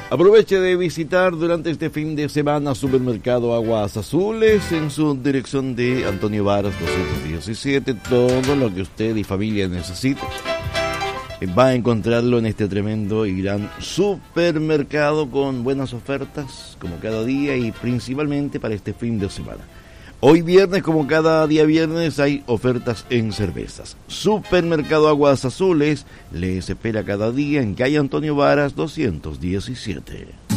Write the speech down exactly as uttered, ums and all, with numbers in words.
Aproveche de visitar durante este fin de semana Supermercado Aguas Azules en su dirección de Antonio Varas doscientos diecisiete. Todo lo que usted y familia necesiten va a encontrarlo en este tremendo y gran supermercado con buenas ofertas como cada día y principalmente para este fin de semana. Hoy viernes, como cada día viernes, hay ofertas en cervezas. Supermercado Aguas Azules les espera cada día en calle Antonio Varas doscientos diecisiete.